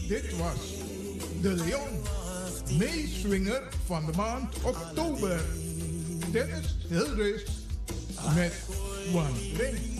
Dit was De Leon, meeswinger van de maand oktober. Dennis Hildrich met One Ring.